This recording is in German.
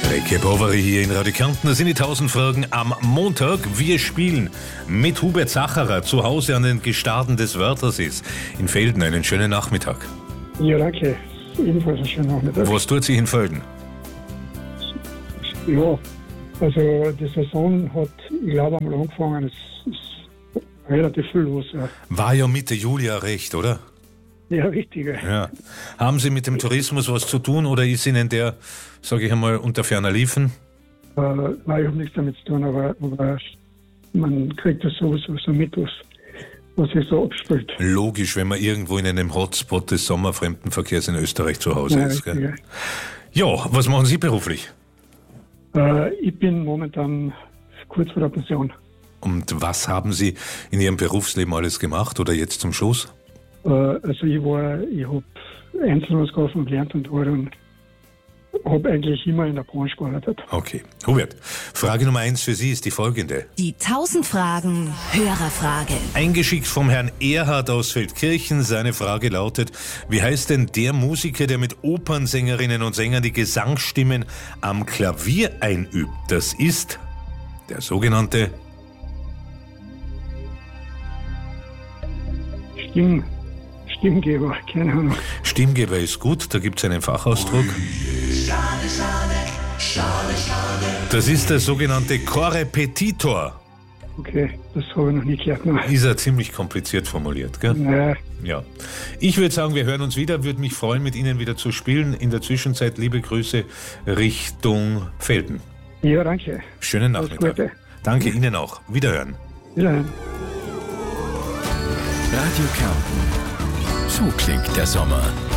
Recke Bovary hier in Radio Kärnten. Das sind die 1000 Fragen am Montag. Wir spielen mit Hubert Sacharer zu Hause an den Gestaden des Wörthersees in Velden. Einen schönen Nachmittag. Ja, danke. Ebenfalls einen schönen Nachmittag. Was tut sich in Velden? Ja, also die Saison hat, ich glaube, einmal angefangen. Es ist relativ viel los. Ja, War ja Mitte Juli ja recht, oder? ja richtig. Ja. Haben Sie mit dem Tourismus was zu tun oder ist Ihnen der, sage ich einmal, unter ferner Liefen? Nein, ich habe nichts damit zu tun, aber man kriegt das sowieso so mit, was sich so abspielt. Logisch, wenn man irgendwo in einem Hotspot des Sommerfremdenverkehrs in Österreich zu Hause Ja, ist. richtig, Gell? Ja, was machen Sie beruflich? Ich bin momentan kurz vor der Pension. Und was haben Sie in Ihrem Berufsleben alles gemacht oder jetzt zum Schluss? Also ich habe Einzelhandelskauffmann gelernt und habe eigentlich immer in der Branche gearbeitet. Okay. Hubert, Frage Nummer 1 für Sie ist die folgende. Die 1000 Fragen Hörerfrage. Eingeschickt vom Herrn Erhard aus Feldkirchen. Seine Frage lautet, wie heißt denn der Musiker, der mit Opernsängerinnen und Sängern die Gesangsstimmen am Klavier einübt? Das ist der sogenannte Stimmgeber, keine Ahnung. Stimmgeber ist gut, da gibt es einen Fachausdruck. Das ist der sogenannte Korrepetitor. Okay, das habe ich noch nie gehört. Nein. Ist ja ziemlich kompliziert formuliert, gell? Naja, Ja. Ich würde sagen, wir hören uns wieder. Würde mich freuen, mit Ihnen wieder zu spielen. In der Zwischenzeit liebe Grüße Richtung Velden. ja, danke. Schönen Alles Nachmittag. Gute. Danke Ihnen auch. Wiederhören. Wiederhören. Radio Kärnten. So klingt der Sommer.